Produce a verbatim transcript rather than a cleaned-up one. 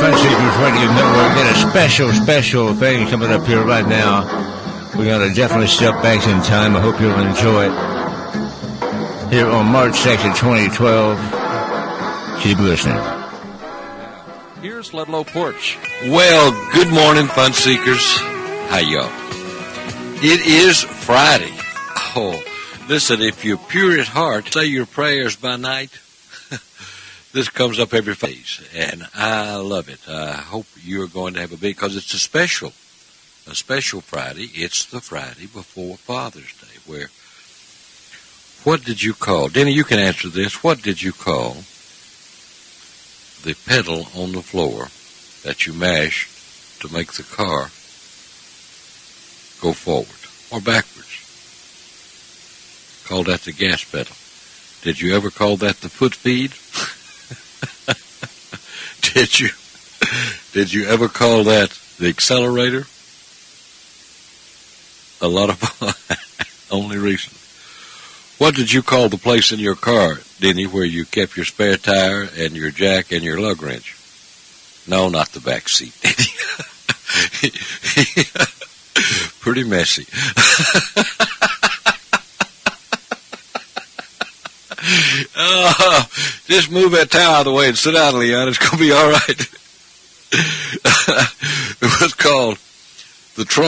Fun Seekers Radio Network. Got a special, special thing coming up here right now. We're going to definitely step back in time. I hope you'll enjoy it. Here on March second, twenty twelve. Keep listening. Here's Ludlow Porch. Well, good morning, Fun Seekers. How y'all? It is Friday. Oh, listen, if you're pure at heart, say your prayers by night. This comes up every phase, and I love it. I hope you're going to have a big, because it's a special, a special Friday. It's the Friday before Father's Day, where, what did you call, Denny, you can answer this, what did you call the pedal on the floor that you mashed to make the car go forward or backwards? Call that the gas pedal. Did you ever call that the foot feed? Did you did you ever call that the accelerator? A lot of only recently. What did you call the place in your car, Denny, where you kept your spare tire and your jack and your lug wrench? No, not the back seat. Pretty messy. Oh, just move that towel out of the way and sit down, Leon. It's going to be all right. It was called the trunk.